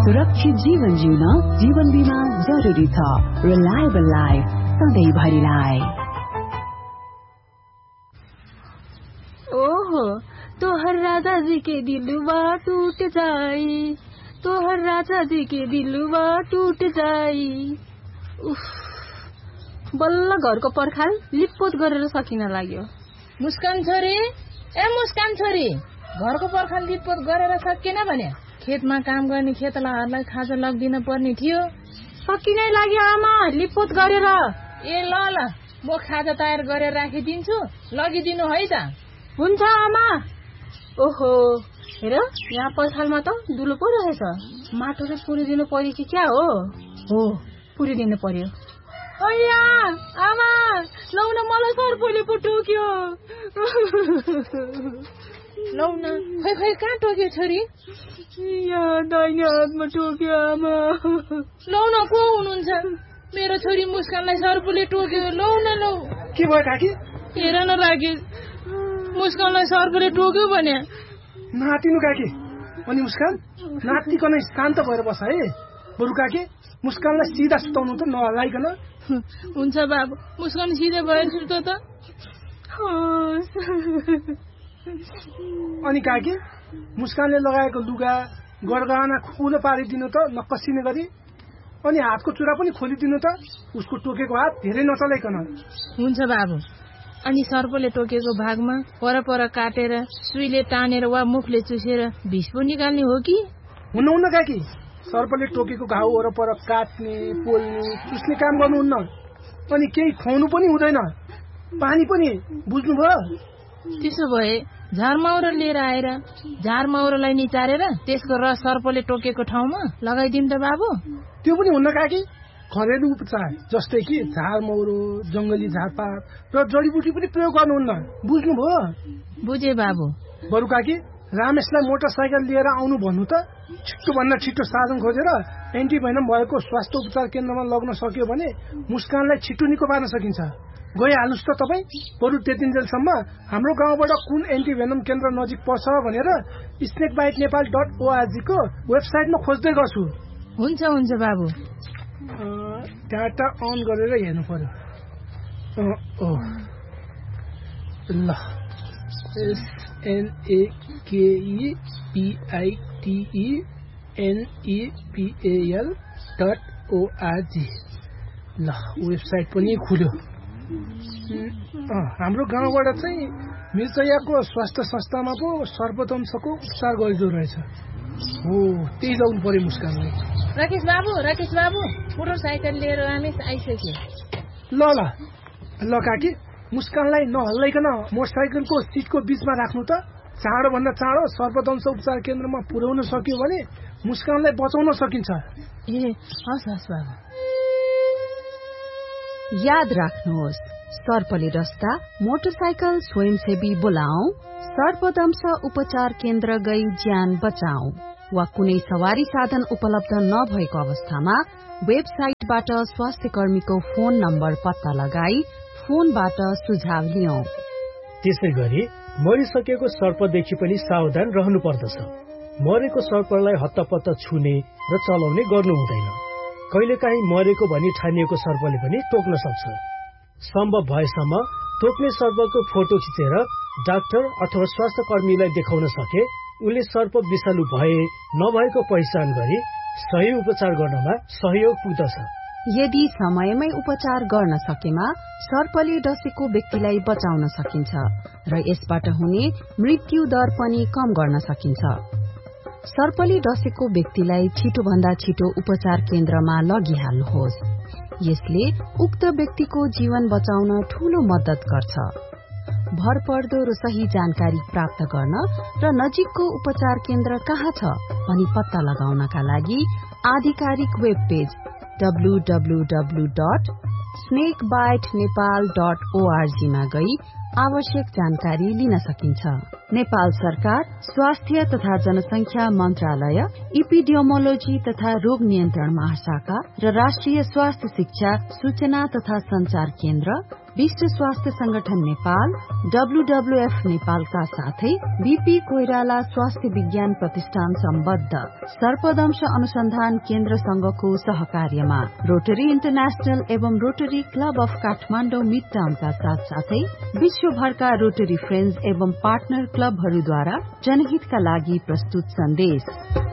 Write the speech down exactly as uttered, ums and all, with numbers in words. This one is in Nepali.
सुरक्षित जीवन जिउन जीवन बीमा जरुरी छ। Reliable life सधैँभरिलाई। ओहो, तोहर राजा जी के दिलवा टूट जाई, तोहर राजा जी के दिलवा टूट जाई। उफ, बल्ल घरको पर्खाल लिपपोत गरेर सकिन लाग्यो। मुस्कान छोरी, ए मुस्कान छोरी, घरको पर्खाल लिपपोत गरेर सकिन भने खेतमा काम गर्ने खेतलाहरूलाई खाजा लगिदिन पर्ने थियो। सकिनै लाग्यो आमा, लिपपोत गरेर। ए ल ल, म खाजा तयार गरेर राखिदिन्छु, लगिदिनु है त। हुन्छ आमा। ओहो, हेर यहाँ पर्खालमा त दुलो पो रहेछ। माटो चाहिँ पुरिदिनु पर्यो कि क्या हो? हो, पुरिदिनु पर्यो। अಯ್या आमा, लौ न, मलाई सर्पले पो टोक्यो। लौ न, खै खै कहाँ टोक्यो छोरी? यहाँ दाहिने हातमा टोक्यो आमा। लौ न, को हुनुहुन्छ? मेरो छोरी मुस्कानलाई सर्पले टोक्यो। लौ न लौ। के भयो काकी? हेर न राकेश, मुस्कानलाई सर्पले टोक्यो भने। नातिनु काकी। अनि मुस्कान नातिकन शान्त भएर बस है। बरु काकी मुस्कानलाई सिधा सुताउनु त नहलाइकन। हुन्छ बाबु, मुस्कान सिधै भएर सुत्यो त। अनि काकी मुस्कानले लगाएको लुगा गरगहना खुलो पारिदिनु त नकसिने गरी। अनि हातको चुरा पनि खोलिदिनु त, उसको टोकेको हात धेरै नचलाइकन। हुन्छ बाबु। अनि सर्पले टोकेको भागमा परपर काटेर सुईले तानेर वा मुखले चुसेर विष पो निकाल्ने हो कि? हुन्न हुन्न काकी, सर्पले टोकेको घाउ वरपर काट्ने पोल्ने चुस्ने काम गर्नुहुन्न। अनि केही खुवाउनु पनि हुँदैन, पानी पनि। बुझ्नुभयो? त्यसो भए झारमाउरो लिएर आएर झारमाउरोलाई निचारेर त्यसको रस सर्पले टोकेको ठाउँमा लगाइदिउँ त बाबु? त्यो पनि हुन्न काकी, घरेलु उपचार जस्तै कि झारमौरो, जंगली झारपात र जडीबुटी पनि प्रयोग गर्नुहुन्न। बुझ्नुभयो? बुझे बाबु। बरु काकी रामेशलाई मोटरसाइकल लिएर आउनु भन्नु त। छिट्टो भन्दा छिट्टो साधन खोजेर एन्टिभेनम भएको स्वास्थ्य उपचार केन्द्रमा लग्न सक्यो भने मुस्कानलाई छिट्टो निको पार्न सकिन्छ। गइहाल्नुहोस् त तपाईँ। बरु त्यतिन्जेलसम्म हाम्रो गाउँबाट कुन एन्टिभेनम केन्द्र नजिक पर्छ भनेर snake bite Nepal dot ORG को वेबसाइटमा खोज्दै गर्छु। हुन्छ हुन्छ बाबु। डाटा अन गरेर हेर्नु पर्यो। ल, एसएनएकेइपिआइटिइएनइपिएल डट ओआरजी। ल, वेबसाइट पनि खुल्यो। हाम्रो गाउँबाट चाहिँ मिर्चयाको स्वास्थ्य संस्थामा पो सर्पदंशको उपचार गरिदो रहेछ। हो, त्यही जाउनु पर्यो मुस्कानलाई। राकेश बाबु, राकेश बाबु, मोटरसाइकल लिएर रामेश आइसक्यो। ल ल ल काकी, मुस्कानलाई नहल्लाइकन मोटरसाइकलको सिटको बीचमा राख्नु त। चाँडो भन्दा चाँडो सर्पदंश उपचार केन्द्रमा पुर्याउन सक्यो भने मुस्कानलाई बचाउन सकिन्छ। ए हस् हस् बाबु। याद राख्नुहोस्, सर्पले डस्दा मोटरसाइकल स्वयंसेवी बोलाऊ, सर्पदंश उपचार केन्द्र गई ज्यान बचाऊ। वा कुनै सवारी साधन उपलब्ध नभएको अवस्थामा वेबसाइटबाट स्वास्थ्य कर्मीको फोन नम्बर पत्ता लगाई फोनबाट सुझाव लियौं। त्यसै गरी मरिसकेको सर्पदेखि पनि सावधान रहनु पर्दछ। मरेको सर्पलाई हत्तपत्त छुने र चलाउने गर्नु हुँदैन। कहिलेकाहीँ मरेको भनी ठानिएको सर्पले पनि टोक्न सक्छ। सम्भव भएसम्म टोक्ने सर्पको फोटो खिचेर डाक्टर अथवा स्वास्थ्य कर्मीलाई देखाउन सके उनले सर्प विषालु भए नभएको पहिचान गरी सही उपचार गर्नमा सहयोग पुग्दछ। यदि समयमै उपचार गर्न सकेमा सर्पले डसेको व्यक्तिलाई बचाउन सकिन्छ र यसबाट हुने मृत्यु दर पनि कम गर्न सकिन्छ। सर्पले डसेको व्यक्तिलाई छिटो भन्दा छिटो उपचार केन्द्रमा लगिहाल्नुहोस्। यसले उक्त व्यक्तिको जीवन बचाउन ठूलो मद्दत गर्छ। भरपर्दो र सही जानकारी प्राप्त गर्न र नजिकको उपचार केन्द्र कहाँ छ भनी पत्ता लगाउनका लागि आधिकारिक web page W W W dot snake bite Nepal dot ORG मा गई आवश्यक जानकारी लिन सकिन्छ। नेपाल सरकार स्वास्थ्य तथा जनसंख्या मन्त्रालय, इपिडियोमोलोजी तथा रोग नियन्त्रण महाशाखा र राष्ट्रिय स्वास्थ्य शिक्षा सूचना तथा संचार केन्द्र विश्व स्वास्थ्य संगठन नेपाल, डब्ल्यूडब्ल्यूएफ नेपालका साथै बीपी कोइराला स्वास्थ्य विज्ञान प्रतिष्ठान सम्बद्ध सर्पदंश अनुसन्धान केन्द्र संघको सहकार्यमा रोटरी इन्टरनेशनल एवं rotary club of Kathmandu mid टाउनका साथ साथै विश्वभरका रोटरी फ्रेन्ड्स एवं पार्टनर क्लबहरूद्वारा जनहितका लागि प्रस्तुत सन्देश।